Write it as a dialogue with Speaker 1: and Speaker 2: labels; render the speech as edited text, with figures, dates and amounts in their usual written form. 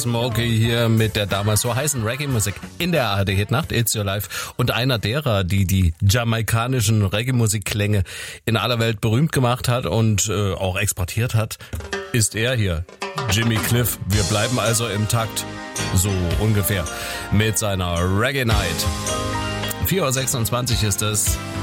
Speaker 1: Smokey hier mit der damals so heißen Reggae-Musik in der ARD-Hitnacht, It's Your Life. Und einer derer, die die jamaikanischen Reggae-Musikklänge in aller Welt berühmt gemacht hat und auch exportiert hat, ist er hier, Jimmy Cliff. Wir bleiben also im Takt, so ungefähr, mit seiner Reggae Night. 4.26 Uhr ist es.